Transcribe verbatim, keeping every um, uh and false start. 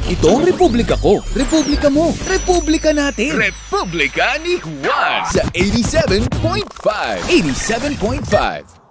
Ito ang republika ko. Republika mo. Republika natin. Republika ni Juan Sa eighty-seven point five. eighty-seven point five.